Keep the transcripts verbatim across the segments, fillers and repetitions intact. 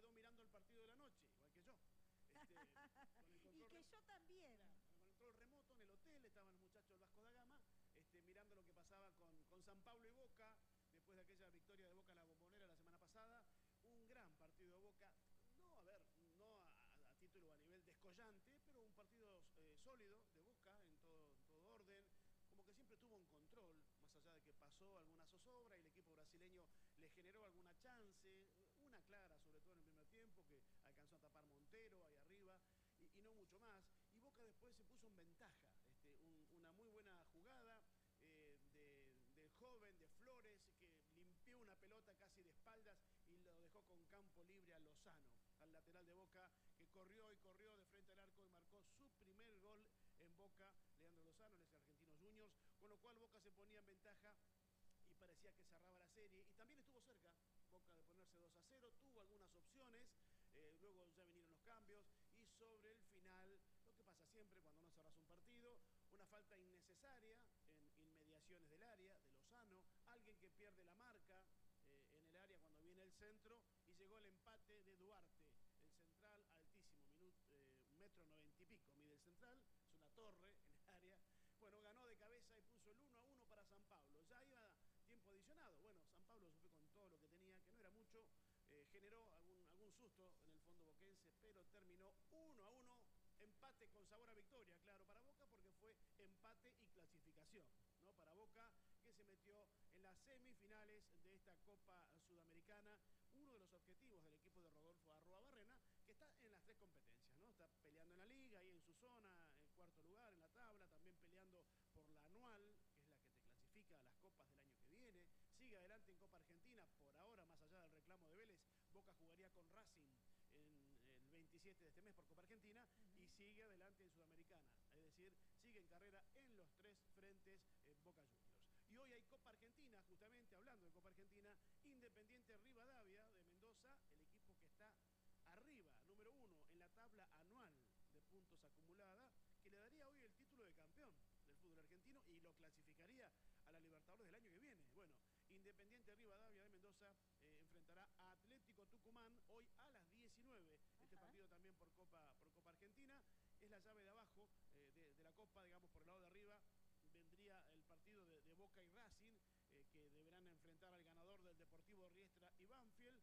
quedó mirando el partido de la noche, igual que yo. Este, con el y que yo también. Claro, con el control remoto en el hotel, estaban los muchachos del Vasco da Gama, este, mirando lo que pasaba con, con San Pablo y Boca, después de aquella victoria de Boca en la Bombonera la semana pasada. Un gran partido de Boca, no, a ver, no a, a título o a nivel descollante, pero un partido eh, sólido de Boca en todo, en todo orden. Como que siempre tuvo un control, más allá de que pasó alguna zozobra y el equipo brasileño le generó alguna chance, una clara sobre todo en el primer tiempo, que alcanzó a tapar Montero ahí arriba, y, y no mucho más. Y Boca después se puso en ventaja, este, un, una muy buena jugada eh, de, del joven, de Flores, que limpió una pelota casi de espaldas y lo dejó con campo libre a Lozano, al lateral de Boca, que corrió y corrió de frente al arco y marcó su primer gol en Boca, Leandro Lozano, el Argentinos Juniors, con lo cual Boca se ponía en ventaja y parecía que cerraba la serie, y también estuvo cerca Boca de ponerse dos a cero, tuvo algunas opciones, eh, luego ya vinieron los cambios, y sobre el final, lo que pasa siempre cuando no cerras un partido, una falta innecesaria en inmediaciones del área, de Lozano, alguien que pierde la marca eh, en el área cuando viene el centro, y llegó el empate de Duarte, el central altísimo, minuto, eh, un metro noventa y pico mide el central, es una torre en el área. Bueno, ganó de cabeza y puso el uno a uno para San Pablo. Ya iba tiempo adicionado. Bueno, San Pablo se fue con todo lo que tenía, que no era mucho. Eh, generó algún, algún susto en el fondo boquense, pero terminó uno a uno. Empate con sabor a victoria, claro, para Boca, porque fue empate y clasificación, ¿no? Para Boca, que se metió en las semifinales de esta Copa Sudamericana. Uno de los objetivos del equipo de Rodolfo Arruabarrena, que está en las tres competencias, ¿no? Está peleando en la liga, ahí en su zona, en cuarto lugar en la tabla, también peleando por la anual, que es la que te clasifica a las copas del año que viene. Sigue adelante en Copa Argentina, por ahora, más allá del reclamo de Vélez, Boca jugaría con Racing en el veintisiete de este mes por Copa Argentina, uh-huh. Y sigue adelante en Sudamericana, es decir, sigue en carrera en los tres frentes eh, Boca Juniors. Y hoy hay Copa Argentina, justamente hablando de Copa Argentina, Independiente Rivadavia de Mendoza, el equipo que está arriba, número uno, en la tabla anual de puntos acumulada, que le daría hoy el título de campeón del fútbol argentino y lo clasificaría a la Libertadores del año que viene. Bueno, Independiente Rivadavia de Mendoza eh, enfrentará a Atlético Tucumán hoy a las diecinueve. Ajá. Este partido también por Copa, por Copa Argentina. Es la llave de abajo eh, de, de la Copa, digamos, por el lado de arriba vendría el partido de, de Boca y Racing, eh, que deberán enfrentar al ganador del Deportivo Riestra y Banfield.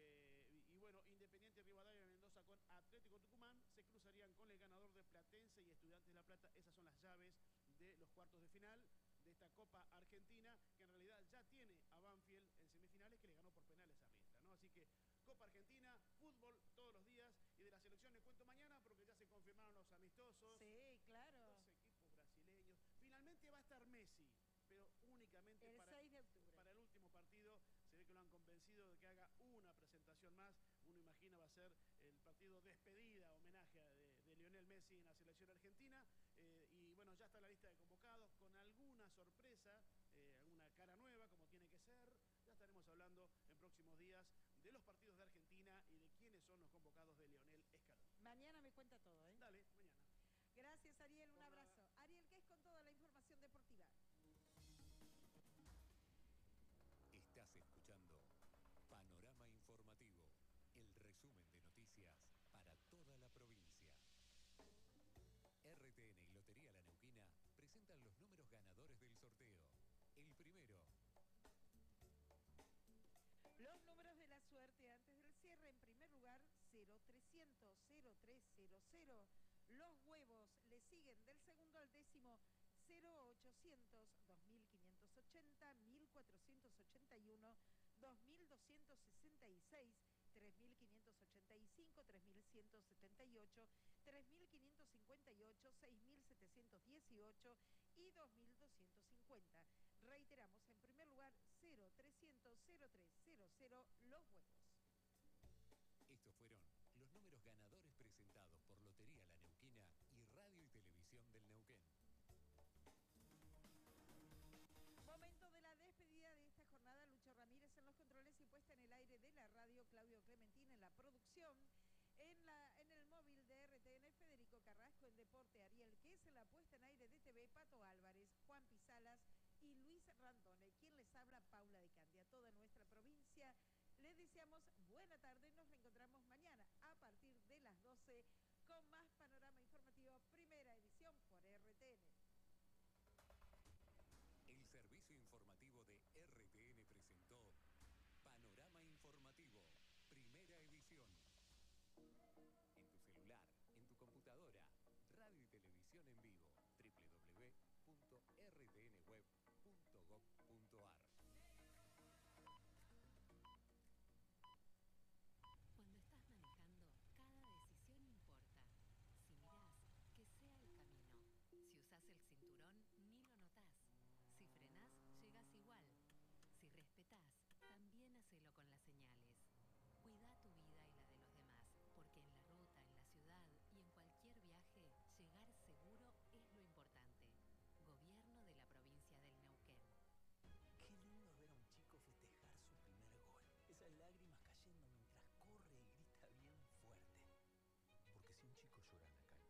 Eh, y, y bueno, Independiente Rivadavia de Mendoza con Atlético Tucumán se cruzarían con el ganador de Platense y Estudiantes de La Plata. Esas son las llaves de los cuartos de final de esta Copa Argentina, que en realidad ya tiene a Banfield en semifinales, que le ganó por penales a Riestra, ¿no? Así que Copa Argentina, fútbol todos los días, y de la selección les cuento mañana porque ya se confirmaron los amistosos. Sí, claro. Dos equipos brasileños. Finalmente va a estar Messi, pero únicamente el para, seis de octubre. Para el último partido. Se ve que lo han convencido de que haga una presentación más. Uno imagina va a ser el partido despedida, homenaje de, de Lionel Messi en la selección argentina. Eh, y bueno, ya está la lista de convocados con alguna sorpresa, eh, alguna cara nueva, como tiene que ser. Ya estaremos hablando en próximos días de los partidos de Argentina y de quiénes son los convocados de Lionel Scaloni. Mañana me cuenta todo, ¿eh? Dale, mañana. Gracias, Ariel, un Por abrazo. nada. Ariel, ¿qué es con toda la información deportiva? Estás escuchando Panorama Informativo, el resumen de noticias para toda la provincia. R T N y Lotería La Neuquina presentan los números ganadores del sorteo. El primero. Los números de la suerte antes del cierre. En primer lugar, cero trescientos, cero tres cero cero. Los huevos le siguen del segundo al décimo, cero ochocientos, dos mil quinientos ochenta, mil cuatrocientos ochenta y uno, dos mil doscientos sesenta y seis, tres mil quinientos ochenta y cinco, tres mil ciento setenta y ocho, tres mil quinientos cincuenta y ocho, seis mil setecientos dieciocho y dos mil doscientos cincuenta. Reiteramos, en primer lugar, cero trescientos, cero tres cero cero, los huevos. Estos fueron los números ganadores presentados por Lotería La Neuquina y Radio y Televisión del Neuquén. Momento de la despedida de esta jornada. Lucho Ramírez en los controles y puesta en el aire de la radio, Claudio Clementín en la producción, en, la, en el móvil de R T N, Federico Carrasco en Deporte, Ariel Quez en la puesta en aire de T V, Pato Álvarez, Juan Pisalas y Luis Randone. Quien les habla, Paula de Candia. Toda nuestra provincia le desea deseamos buena tarde. Nos reencontramos mañana a partir de las doce con más Panorama